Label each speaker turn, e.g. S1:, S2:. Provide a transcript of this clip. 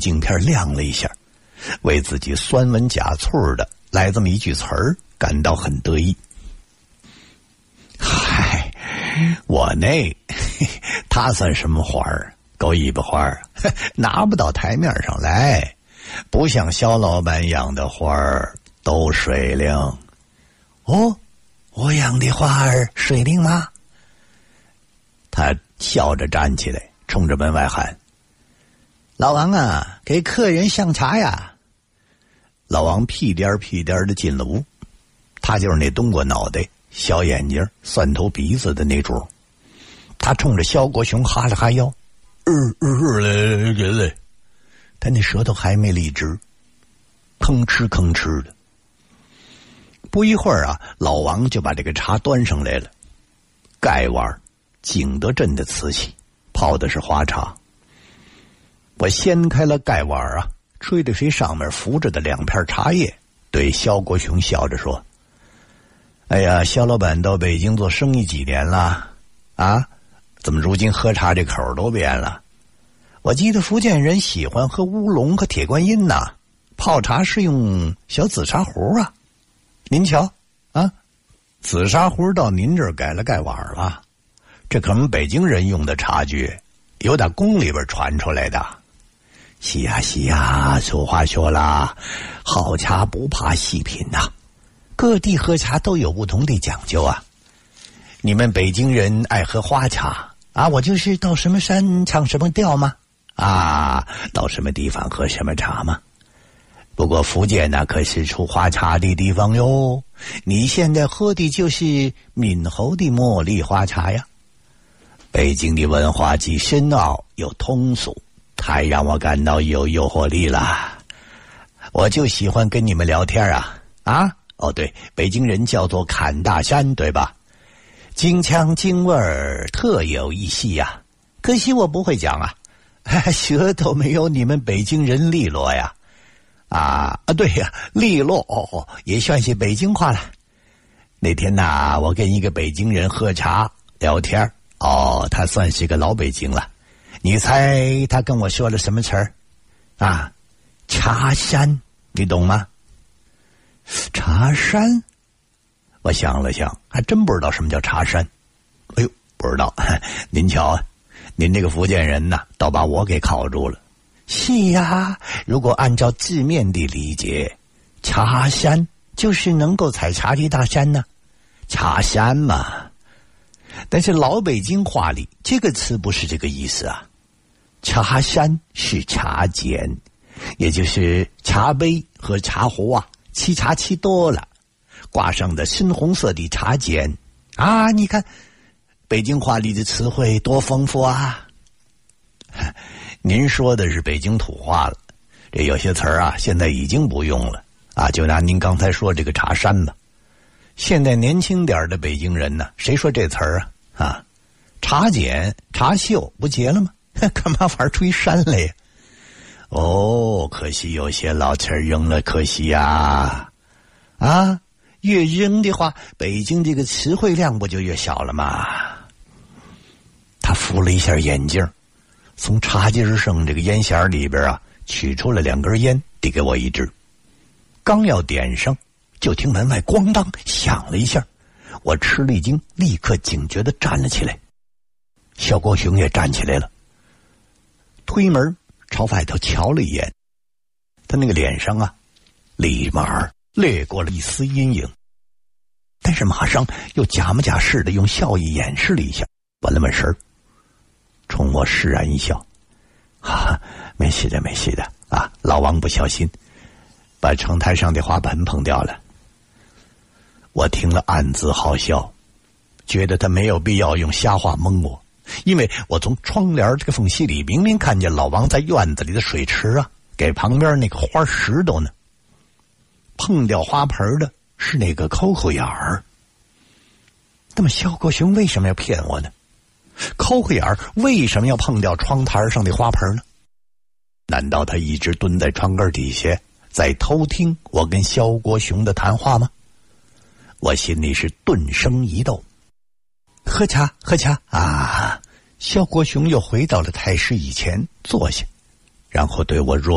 S1: 镜片亮了一下，为自己酸文假醋的来这么一句词儿感到很得意。嗨，我那他算什么花儿？狗尾巴花儿，拿不到台面上来，不像肖老板养的花儿都水灵。哦，我养的花儿水灵吗？他笑着站起来，冲着门外喊：老王啊，给客人上茶呀！老王屁颠儿屁颠儿的进了屋，他就是那冬瓜脑袋、小眼睛、蒜头鼻子的那主。他冲着肖国雄哈了哈腰，来，他那舌头还没立直，吭哧吭哧的。不一会儿啊，老王就把这个茶端上来了，盖碗，景德镇的瓷器，泡的是花茶。我掀开了盖碗啊，吹的谁上面浮着的2片茶叶，对肖国雄笑着说：哎呀，肖老板到北京做生意几年了啊？怎么如今喝茶这口都变了？我记得福建人喜欢喝乌龙和铁观音呐，泡茶是用小紫砂壶啊。您瞧啊，紫砂壶到您这儿改了盖碗了，这可能北京人用的茶具，有打宫里边传出来的。是呀，俗话说啦，好茶不怕细品呐，各地喝茶都有不同的讲究啊。你们北京人爱喝花茶啊，我就是到什么山唱什么调吗？啊，到什么地方喝什么茶吗？不过福建那可是出花茶的地方哟，你现在喝的就是闽侯的茉莉花茶呀。北京的文化既深奥又通俗，太让我感到有诱惑力了。我就喜欢跟你们聊天啊！哦对，北京人叫做侃大山，对吧？京腔京味儿特有一系呀，可惜我不会讲啊，舌头没有你们北京人利落呀。对呀，利落也算是北京话了。那天呐，我跟一个北京人喝茶聊天，他算是个老北京了。你猜他跟我说了什么词儿？啊，茶山，你懂吗？茶山？我想了想，还真不知道什么叫茶山。哎呦，不知道。您瞧啊，您这个福建人呐，倒把我给考住了。是呀，如果按照字面的理解，茶山就是能够采茶的大山呢，茶山嘛。但是老北京话里这个词不是这个意思啊，茶山是茶简，也就是茶杯和茶壶啊，沏茶沏多了，挂上的深红色的茶简啊，你看北京话里的词汇多丰富啊。您说的是北京土话了，这有些词儿啊现在已经不用了啊，就拿您刚才说这个茶山吧。现在年轻点的北京人呢，谁说这词儿啊？茶简、茶袖不结了吗？干嘛玩出一山来呀？可惜有些老词儿扔了，可惜呀。越扔的话，北京这个词汇量不就越小了吗？他扶了一下眼镜，从茶几上这个烟匣里边啊取出了2根烟，递给我一支。刚要点上，就听门外咣当响了一下，我吃了一惊，立刻警觉地站了起来。肖国雄也站起来了，推门朝外头瞧了一眼，他那个脸上啊立马掠过了一丝阴影，但是马上又假模假式的用笑意掩饰了一下，稳了稳神，冲我释然一笑：没事的啊，老王不小心把窗台上的花盆碰掉了。我听了暗自好笑，觉得他没有必要用瞎话蒙我，因为我从窗帘这个缝隙里明明看见老王在院子里的水池啊给旁边那个花石头呢，碰掉花盆的是那个抠抠眼儿。那么肖国雄为什么要骗我呢？抠抠眼儿为什么要碰掉窗台上的花盆呢？难道他一直蹲在窗根底下在偷听我跟肖国雄的谈话吗？我心里是顿生一动。喝茶啊！肖国雄又回到了太师以前坐下，然后对我